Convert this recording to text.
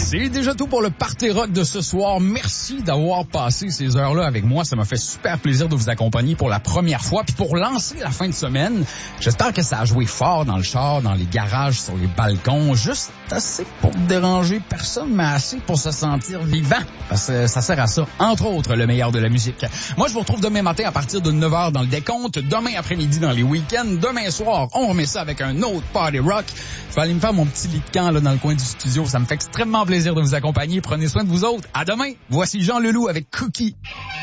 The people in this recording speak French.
C'est déjà tout pour le Party Rock de ce soir. Merci d'avoir passé ces heures-là avec moi. Ça m'a fait super plaisir de vous accompagner pour la première fois. Puis pour lancer la fin de semaine, j'espère que ça a joué fort dans le char, dans les garages, sur les balcons. Juste assez pour déranger personne, mais assez pour se sentir vivant. Parce que ça sert à ça. Entre autres, le meilleur de la musique. Moi, je vous retrouve demain matin à partir de 9h dans le décompte. Demain après-midi dans les week-ends. Demain soir, on remet ça avec un autre Party Rock. Je vais aller me faire mon petit lit de camp là, dans le coin du studio. Ça me fait extrêmement plaisir de vous accompagner. Prenez soin de vous autres. À demain. Voici Jean Leloup avec Cookie.